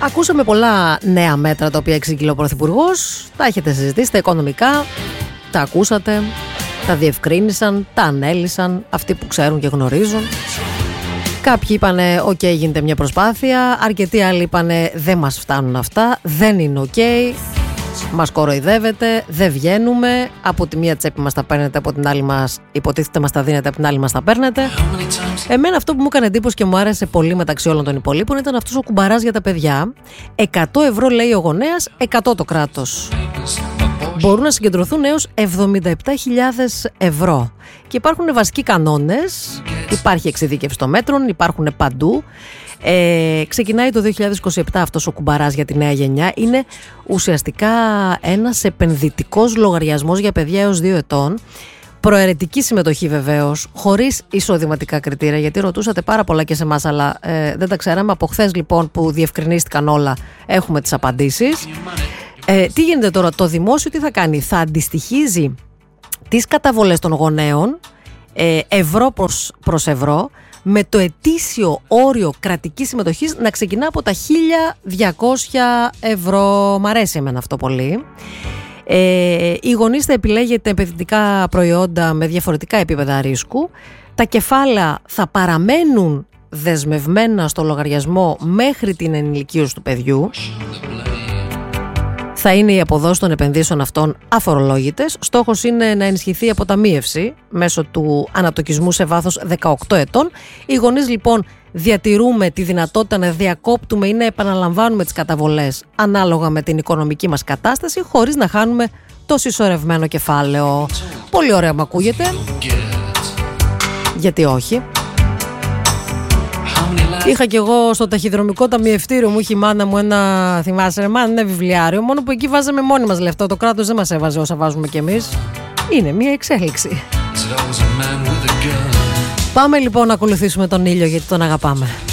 Ακούσαμε πολλά νέα μέτρα τα οποία εξήγηλε ο Πρωθυπουργός. Τα έχετε συζητήσει, τα οικονομικά. Τα ακούσατε, τα διευκρίνησαν, τα ανέλυσαν αυτοί που ξέρουν και γνωρίζουν. Κάποιοι είπανε «ΟΚ, γίνεται μια προσπάθεια». Αρκετοί άλλοι είπανε «δεν μας φτάνουν αυτά, δεν είναι οκ, μας κοροϊδεύετε, δεν βγαίνουμε, από τη μία τσέπη μας τα παίρνετε, από την άλλη μας υποτίθεται μας τα δίνετε, από την άλλη μας τα παίρνετε». Εμένα αυτό που μου έκανε εντύπωση και μου άρεσε πολύ μεταξύ όλων των υπολείπων ήταν αυτός ο κουμπαράς για τα παιδιά. 100 ευρώ λέει ο γονέας, 100 το κράτος. Μπορούν να συγκεντρωθούν έως 77.000 ευρώ. Και υπάρχουν βασικοί κανόνες, υπάρχει εξειδίκευση των μέτρων, υπάρχουν παντού. Ξεκινάει το 2027 αυτός ο κουμπαράς για τη νέα γενιά. Είναι ουσιαστικά ένας επενδυτικός λογαριασμός για παιδιά έως 2 ετών. Προαιρετική συμμετοχή βεβαίως, χωρίς εισοδηματικά κριτήρια, γιατί ρωτούσατε πάρα πολλά και σε εμάς, αλλά δεν τα ξέραμε. Από χθες λοιπόν που διευκρινίστηκαν όλα, έχουμε τις απαντήσεις. Τι γίνεται τώρα, το δημόσιο τι θα κάνει? Θα αντιστοιχίζει τις καταβολές των γονέων ευρώ προς ευρώ, με το ετήσιο όριο κρατικής συμμετοχής να ξεκινά από τα 1.200 ευρώ. Μ' αρέσει εμένα αυτό πολύ. Οι γονείς θα επιλέγετε επενδυτικά προϊόντα με διαφορετικά επίπεδα ρίσκου. Τα κεφάλαια θα παραμένουν δεσμευμένα στο λογαριασμό μέχρι την ενηλικίωση του παιδιού. Θα είναι οι αποδόσεις των επενδύσεων αυτών αφορολόγητες. Στόχος είναι να ενισχυθεί η αποταμίευση μέσω του ανατοκισμού σε βάθος 18 ετών. Οι γονείς λοιπόν διατηρούμε τη δυνατότητα να διακόπτουμε ή να επαναλαμβάνουμε τις καταβολές ανάλογα με την οικονομική μας κατάσταση, χωρίς να χάνουμε το συσσωρευμένο κεφάλαιο. Πολύ ωραία μου ακούγεται. Γιατί όχι? Είχα κι εγώ στο ταχυδρομικό ταμιευτήριο μου, είχε η μάνα μου ένα, θυμάσαι ρε μάνα, ένα βιβλιάριο, μόνο που εκεί βάζαμε μόνοι μας λεφτά, το κράτος δεν μας έβαζε όσα βάζουμε κι εμείς. Είναι μια εξέλιξη. Πάμε λοιπόν να ακολουθήσουμε τον ήλιο, γιατί τον αγαπάμε.